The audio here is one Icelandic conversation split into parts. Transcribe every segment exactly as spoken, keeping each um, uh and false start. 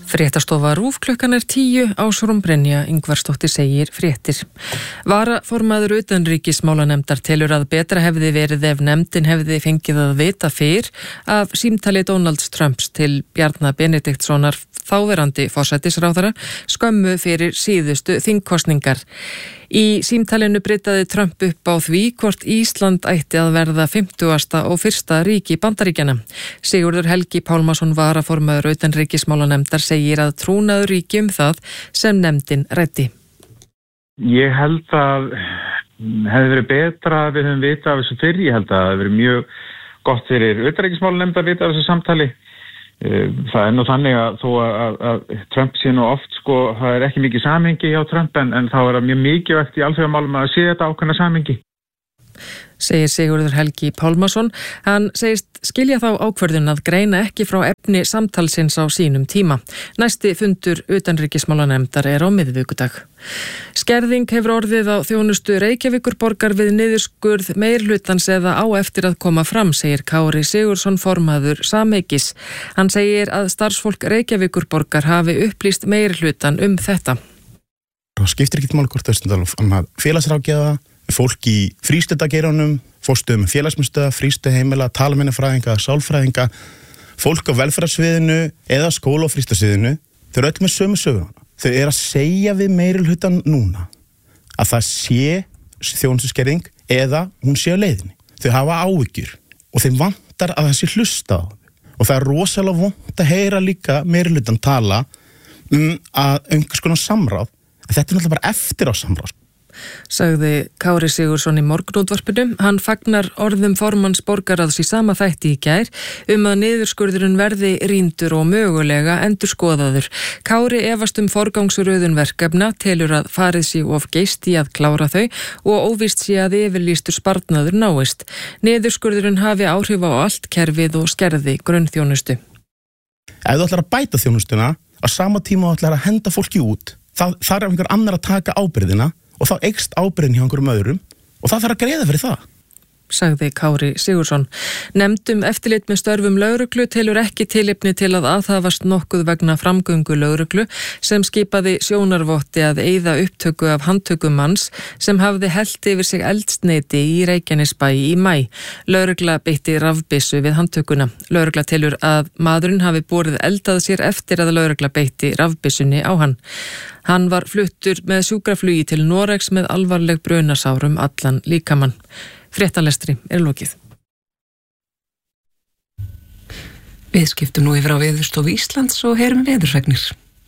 Fréttastofa RÚV klukkan er tíu, Ásrún Brynja Ingvarsdóttir segir fréttir. Varaformaður utanríkismálanefndar telur að betra hefði verið ef nefndin hefði fengið að vita fyrr af símtali Donalds Trumps til Bjarna Benediktssonar þáverandi forsætisráðherra skömmu fyrir síðustu þingkosningar. Í símtalinu breytaði Trump upp á því hvort Ísland ætti að verða fimmtugasta og fyrsta ríki Bandaríkjanna. Sigurður Helgi Pálmason varaformaður utanríkismálanefndar segir að trúnaður ríki um það sem nefndin ræddi. Ég held að hefði verið betra að við höfum vita af þessu fyrr. Ég held að það hefði verið mjög gott fyrir utanríkismálanefnd að vita af þessu samtali. Það er nú þannig að þó að, að Trump sé nú oft, sko, það er ekki mikið samhengi hjá Trump en, en þá er það mjög mikilvægt í alþjóðamálum að sé þetta ákveðna samhengi. Segir Sigurður Helgi Pálmason. Hann segist skilja þá ákvörðun að greina ekki frá efni samtalsins á sínum tíma. Næsti fundur utanríkismálanefndar er á miðvikudag. Skerðing hefur orðið á þjónustu Reykjavíkurborgar við niðurskurð meirhlutans eða á eftir að koma fram, segir Kári Sigurðsson formaður Sameikis. Hann segir að starfsfólk Reykjavíkurborgar hafi upplýst meirhlutan um þetta. Það skiptir ekki máli hvort það er félagsráðgjafa, fólk í frístundageiranum, fórstöðum félagsmyndstöða, frístöðheimila, talmennafræðinga, sálfræðinga, fólk á velferðarsviðinu eða skóla- og frístöðsviðinu, þau eru öll með sömu söguna. Þau eru að segja við meirihlutann núna að það sé þjónustuskerðing eða hún sé á leiðinni. Þau hafa áhyggjur og þeim vantar að það sé hlusta á þau. Og það er rosalega vont að heyra líka meirihlutann tala um að einhvers konar samráð. Þetta er náttúrulega bara eftir á samráð. Sagði Kári Sigurðsson í morgunútvarpinu. Hann fagnar orðum formanns borgarráðs í sama þætti í gær um að niðurskurðurinn verði rýndur og mögulega endurskoðaður. Kári efast um forgangsröðun verkefna, telur að farið sé of geyst í að klára þau og óvíst sé að yfirlýstur sparnaður náist. Niðurskurðurinn hafi áhrif á allt kerfið og skerði grunnþjónustu. Ef þú ætlar að bæta þjónustuna, á sama tíma þú ætlar að henda fólki út, þá þarf einhver annar að taka ábyrgðina og þá eykst ábyrgðin hjá einhverjum öðrum og það þarf að greiða fyrir það. Sagði Kári Sigurðsson. Nefndum eftirlit með störfum lögreglu telur ekki tilefni til að aðhafast nokkuð vegna framgöngu lögreglu sem skipaði sjónarvotti að eyða upptöku af handtöku manns sem hafði hellt yfir sig eldsneyti í Reykjanesbæ í maí. Lögregla beitti rafbyssu við handtökuna. Lögregla telur að maðurinn hafi borið eldað sér eftir að lögregla beitti rafbyssunni á hann. Hann var fluttur með sjúkraflugi til Noregs með alvarleg brunasárum allan líkamann. Fréttalestri er lokið. Við skiptum nú yfir á Veðurstofu Íslands og heyrum veðurfregnir.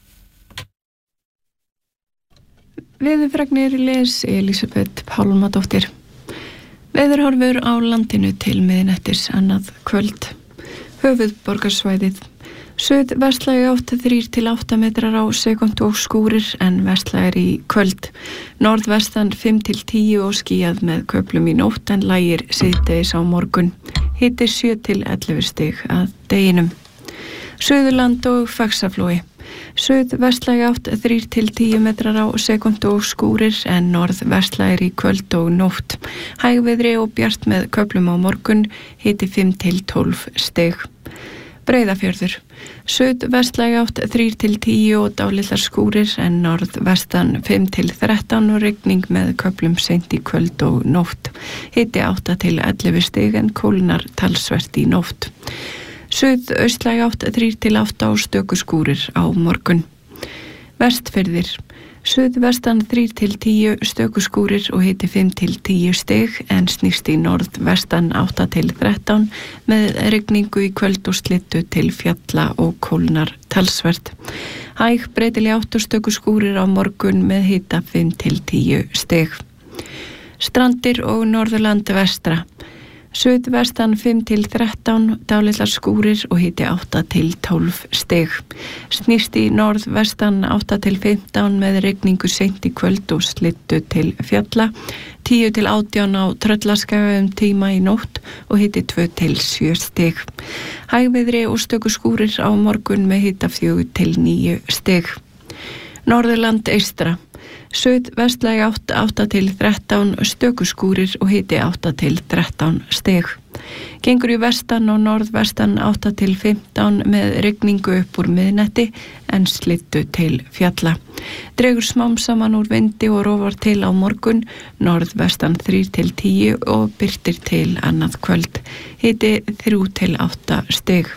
Veðurfregnir les Elísabet Pálmadóttir. Veðurhorfur á landinu til miðnættis annað kvöld. Höfuðborgarsvæðið. Suðvestlæg átt þrír til átta metrar á sekúndu og skúrir en vestlægir í kvöld. Norðvestan fimm til tíu og skýjað með köflum í nótt en lægir síðdegis á morgun. Hiti sjö til ellefu stig að deginum. Suðurland og Faxaflói. Suðvestlæg átt þrír til tíu metrar á sekúndu og skúrir en norðvestlægir í kvöld og nótt. Hægviðri og bjart með köflum á morgun. Hiti fimm til tólf stig. Breiðafjörður. Suðvestlæg átt þrír til tíu og dálitlar skúrir en norðvestan fimm til þrettán og rigning með köflum seint í kvöld og nótt. Hiti átta til ellefu stig en kólnar talsvert í nótt. Suðaustlæg átt þrír til átta og stöku skúrir á morgun. Vestfirðir. Suðvestan þrír til tíu stöku skúrir og hiti fimm til tíu stig en snýst í norðvestan átta til þrettán með rigningu í kvöld og slittu til fjalla og kólnar talsvert. Hæg breytileg átt og stöku skúrir á morgun með hita fimm til tíu stig. Strandir og Norðurland vestra. Suðvestan fimm til þrettán, dálitlar skúrir og hiti átta til tólf stig. Snýst í norðvestan átta til fimmtán með rigningu seint í kvöld og slittu til fjalla. tíu til átján á Tröllaskaga um tíma í nótt og hiti tvö til sjö stig. Hægviðri og stöku skúrir á morgun með hita fjögur til níu stig. Norðurland eystra. Suðvestlæg átta til þrettán, stöku skúrir og hiti átta til þrettán stig. Gengur í vestan og norðvestan átta til fimmtán með rigningu upp úr miðnætti en slyddu til fjalla. Dregur smám saman úr vindi og rofar til á morgun, norðvestan þrír til tíu og birtir til annað kvöld. Hiti þrjú til átta stig.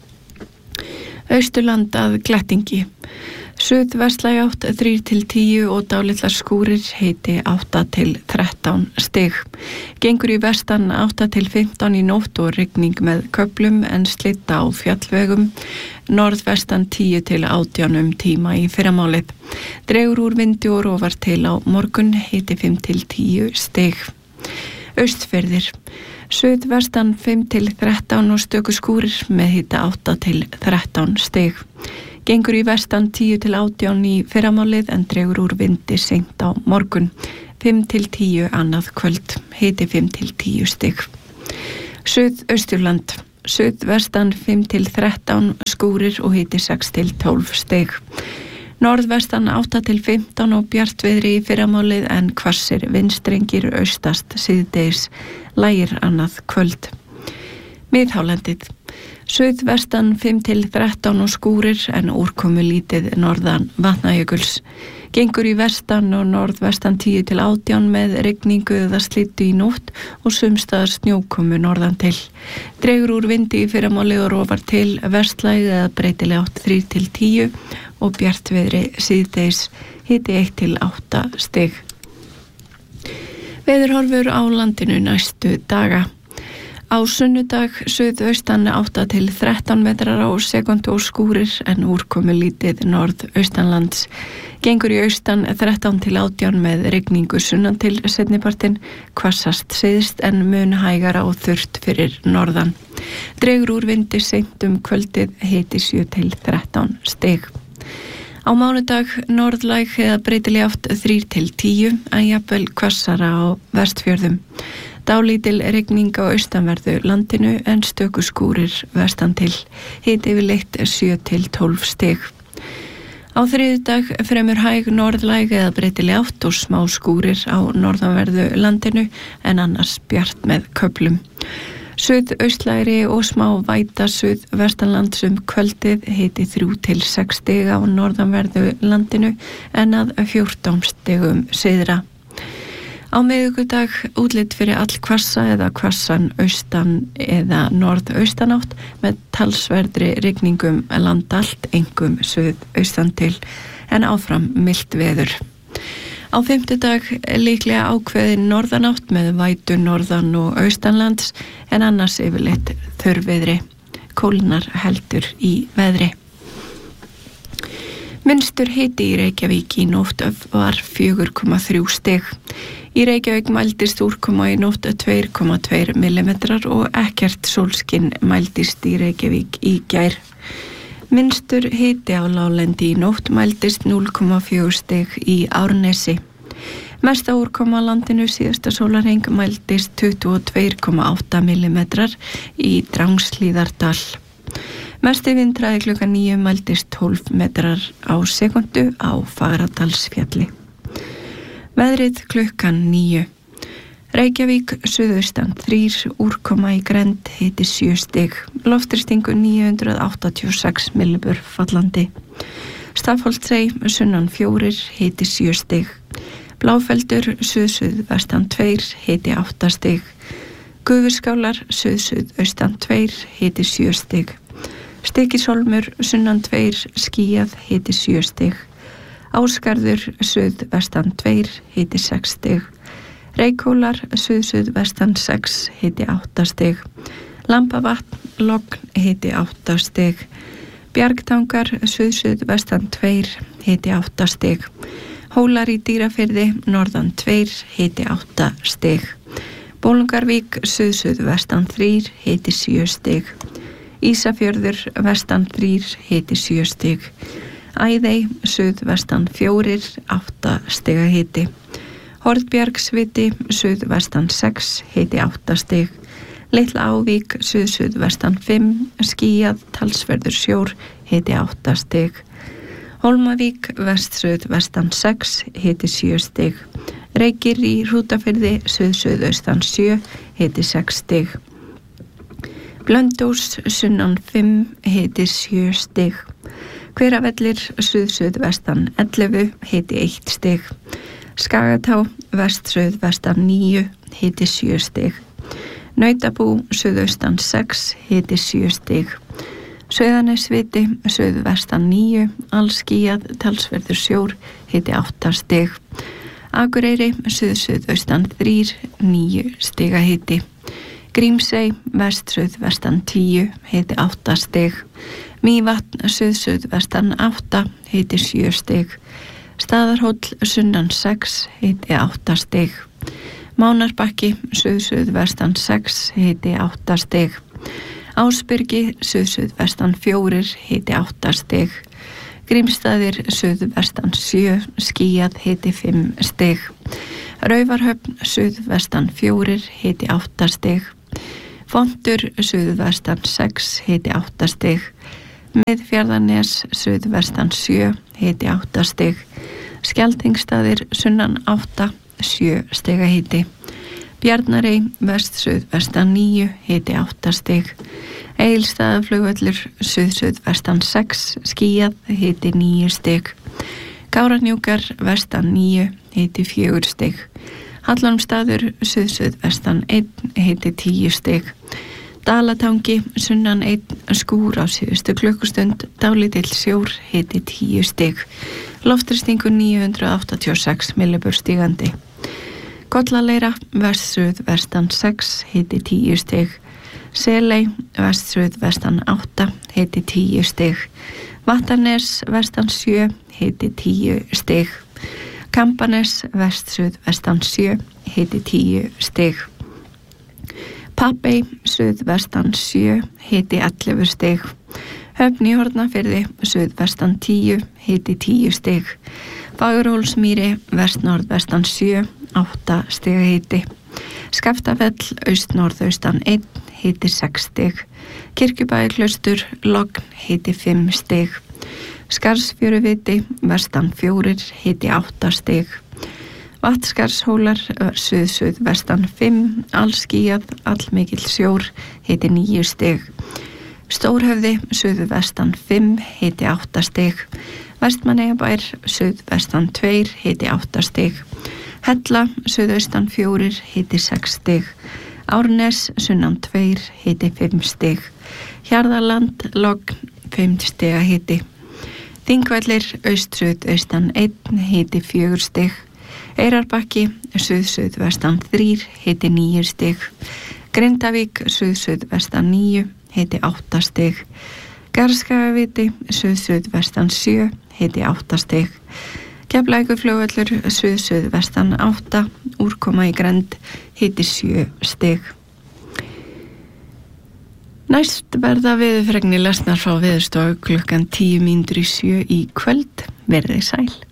Austurland að glettingi. Suðvestlæg átt þrír til tíu og dálitlar skúrir, hiti átta til þrettán stig. Gengur í vestan átta til fimmtán í nótt og rigning með köflum en slydda á fjallvegum. Norðvestan tíu til átján um tíma í fyrramálið. Dregur úr vindi og rofar til á morgun, hiti fimm til tíu stig. Austfirðir. Suðvestan fimm til þrettán og stöku skúrir með hita átta til þrettán stig. Gengur í vestan tíu til átján í fyrramálið en dregur úr vindi seint á morgun. fimm til tíu annað kvöld, hiti fimm til tíu stig. Suðausturland. Suðvestan fimm til þrettán skúrir og hiti sex til tólf stig. Norðvestan átta til fimmtán og bjartviðri í fyrramálið en hvassir vindstrengir austast síðdegis, lægir annað kvöld. Miðhálendið. Suðvestan fimm til þrettán og skúrir en úrkomu lítið norðan Vatnajökuls. Gengur í vestan og norðvestan tíu til átján með rigningu eða slyddu í nótt og sumstaðar snjókomu norðan til. Dregur úr vindi í fyrramálið og rofar til vestlæg eða breytileg átt þrír til tíu og bjartviðri síðdegis, hiti eitt til átta stig. Veðurhorfur á landinu næstu daga. Á sunnudag suðaustan átta til þrettán metrar á sekundu og skúrir en úrkomu lítið norðaustanlands. Gengur í austan þrettán til átján með rigningu sunnan til seinnipartinn, hvassast syðst en mun hægara og þurrt fyrir norðan. Dregur úr vindi seint um kvöldið, hiti sjö til þrettán stig. Á mánudag norðlæg eða breytileg átt þrír til tíu en jafnvel hvassara á Vestfjörðum. Dálítil rigning á austanverðu landinu en stöku skúrir vestan til. Hiti yfirleitt sjö til tólf stig. Á þriðjudag fremur hæg norðlæg eða breytileg átt og smá skúrir á norðanverðu landinu en annars bjart með köflum. Suðaustlægri og smá væta suðvestanlands um kvöldið, hiti þrjú til sex stig á norðanverðu landinu en að fjórtán stigum syðra. Á miðvikudag útlit fyrir all hvassa eða hvassan austan eða norðaustanátt með talsverðri rigningum land allt, einkum suðaustan til en áfram milt veður. Á fimmtudag líklega ákveðin norðanátt með vætu norðan og austanlands en annars yfirleitt þurrviðri. Kólnar heldur í veðri. Minnstur hiti í Reykjavík í nótt var fjögur komma þrjú stig. Í Reykjavík mældist úrkoma í nótt tvö komma tvö millimetrar og ekkert sólskinn mældist í Reykjavík í gær. Minnstur hiti á láglendi í nótt mældist núll komma fjögur stig í Árnesi. Mesta úrkoma á landinu síðasta sólarhring mældist tuttugu og tvö komma átta millimetrar í Drangshlíðardal. Mesti vindhraði klukkan níu mældist tólf metrar á sekundu á Fagradalsfjalli. Veðrið klukkan níu. Reykjavík suðaustan þrír, úrkoma í grennd, hiti sjö stig. Loftþrýstingur níu hundruð áttatíu og sex millibur fallandi. Stafholtsey sunnan fjórir, hiti sjö stig. Bláfeldur suð-suðvestan tveir, hiti átta stig. Gufuskálar suð-suðaustan tveir, hiti sjö stig. Stykkishólmur sunnan tveir, skýjað, hiti sjö stig. Ásgarður suðvestan tveir, hiti sex stig. Reykhólar suð-suðvestan sex, hiti átta stig. Lambavatn, logn, hiti átta stig. Bjargtangar suð-suðvestan tveir, hiti átta stig. Hólar í Dýrafirði, norðan tveir, hiti átta stig. Bólungarvík suð-suðvestan þrír, hiti sjö stig. Ísafjörður vestan þrír, hiti sjö stig. Æðey suðvestan fjórir, átta stiga hiti. Hornbjargsviti suðvestan sex, hiti átta stig. Litla Ávík suð-suðvestan fimm, skýjað, talsverður sjór, hiti átta stig. Hólmavík vest-suðvestan sex, hiti sjö stig. Reykir í Hrútafirði suð-suðaustan sjö, hiti sex stig. Blönduós sunnan fimm, hiti sjö stig. Hveravellir suð-suðvestan ellefu, hiti eitt stig. Skagatá vest-suðvestan níu, hiti sjö stig. Nautabú suðaustan sex, hiti sjö stig. Sauðanesviti suðvestan níu, allskýjað talsverður sjór, hiti átta stig. Akureyri suð-suðaustan þrír, níu stiga hiti. Grímsey vest-suðvestan tíu, hiti átta stig. Mývatn suð-suðvestan átta, hiti sjö stig. Staðarhóll sunnan sex, hiti átta stig. Mánarbakki suð-suðvestan sex, hiti átta stig. Ásbyrgi suð-suðvestan fjórir, hiti átta stig. Grímsstaðir suðvestan sjö, skýjað, hiti fimm stig. Raufarhöfn suðvestan fjórir, hiti átta stig. Fontur suðvestan sex, hiti átta stig. Miðfjarðarnes suðvestan sjö, hiti átta stig. Skeltingsstaðir sunnan átta, sjö stiga hiti. Bjarnarey vest-suðvestan níu, hiti átta stig. Egilsstaðaflugvöllur suð-suðvestan sex, skýjað, hiti níu stig. Kárahnjúkar vestan níu, hiti fjögur stig. Hallormsstaður suð-suðvestan einn, hiti tíu stig. Dalatangi sunnan einn, skúr á síðustu klukkustund, dálítill sjór, hiti tíu stig. Loftþrýstingur níu hundruð áttatíu og sex millibur stigandi. Kollaleira vest-suðvestan sex, hiti tíu stig. Seley vest-suðvestan átta, hiti tíu stig. Vattarnes vestan sjö, hiti tíu stig. Kambanes vest-suðvestan sjö, hiti tíu stig. Papey suðvestan sjö, hiti ellefu stig. Höfn í Hornafirði suðvestan tíu, hiti tíu stig. Fagurhólsmýri vest-norðvestan sjö, átta stiga hiti. Skaftafell aust-norðaustan einn, hiti sex stig. Kirkjubæjarklaustur logn, hiti fimm stig. Skarðsfjöruviti vestan fjórir, hiti átta stig. Vatnskarðshólar suð-suðvestan fimm, allskýjað, allmikill sjór, hiti níu stig. Stórhöfði suðvestan fimm, hiti átta stig. Vestmannaeyjabær suðvestan tveir, hiti átta stig. Hella suðaustan fjórir, hiti sex stig. Árnes sunnan tveir, hiti fimm stig. Hjarðarland logn, fimm stiga hiti. Þingvellir aust-suðaustan einn, hiti fjögur stig. Eyrarbakki suð-suðvestan þrír, hiti níu stig. Grindavík suð-suðvestan níu, hiti átta stig. Garðskagaviti suð-suðvestan sjö, hiti átta stig. Keflavíkurflugvöllur suð-suðvestan átta, úrkoma í grennd, hiti sjö stig. Næst verða veðurfregnir lesnar frá Veðurstofu klukkan tíu mínútur í sjö í kvöld. Verið sæl.